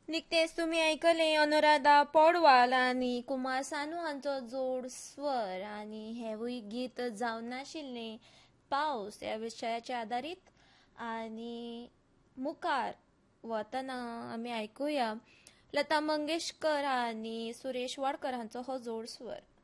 निकतेच तुम्ही ऐकले अनुराधा पौडवाल आणि कुमार सानू हांचो जोड स्वर आणि हेवूय गीत जावन नाशिल्ले पावस या विशयाचे आदारीत. आणि मुखार वतना आमी आयकुया लता मंगेशकर आणि सुरेश वाडकर हांचो हो जोड स्वर.